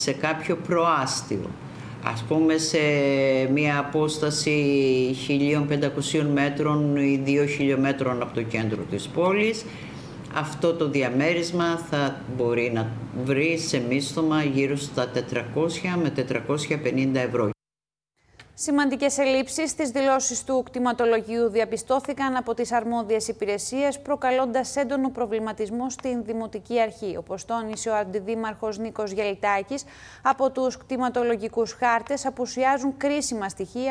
σε κάποιο προάστιο, ας πούμε σε μια απόσταση 1.500 μέτρων ή 2 χιλιόμετρων από το κέντρο της πόλης, αυτό το διαμέρισμα θα μπορεί να βρει σε μίσθωμα γύρω στα 400 με 450 ευρώ. Σημαντικές ελλείψεις στις δηλώσεις του κτηματολογίου διαπιστώθηκαν από τις αρμόδιες υπηρεσίες, προκαλώντας έντονο προβληματισμό στην Δημοτική Αρχή. Όπως τόνισε ο Αντιδήμαρχος Νίκος Γελιτάκης, από τους κτηματολογικούς χάρτες απουσιάζουν κρίσιμα στοιχεία